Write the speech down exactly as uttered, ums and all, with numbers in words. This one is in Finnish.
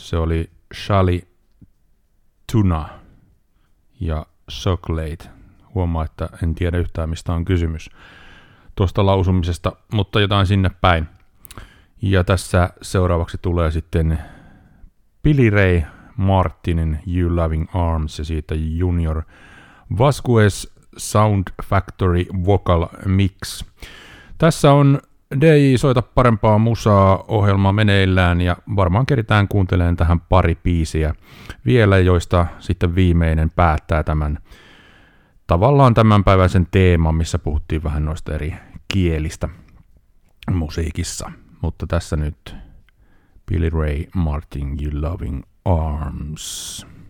Se oli Charlie Tuna ja Chocolate. Huomaa, että en tiedä yhtään mistä on kysymys tuosta lausumisesta, mutta jotain sinne päin. Ja tässä seuraavaksi tulee sitten Billy Ray Martinin You Loving Arms ja siitä Junior Vasquez Sound Factory Vocal Mix. Tässä on D J Soita parempaa musaa -ohjelma meneillään ja varmaan keritään kuuntelemaan tähän pari biisiä vielä, joista sitten viimeinen päättää tämän tavallaan tämänpäiväisen teeman, missä puhuttiin vähän noista eri kielistä musiikissa. Mutta tässä nyt Billy Ray Martin, You Loving Arms.